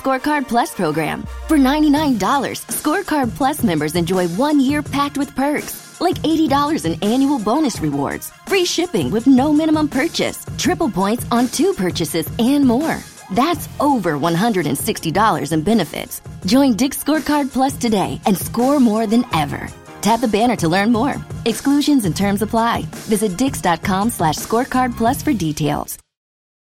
Scorecard Plus program. For $99, Scorecard Plus members enjoy 1 year packed with perks, like $80 in annual bonus rewards, free shipping with no minimum purchase, triple points on 2 purchases, and more. That's over $160 in benefits. Join Dick's Scorecard Plus today and score more than ever. Tap the banner to learn more. Exclusions and terms apply. Visit dix.com/scorecard plus for details.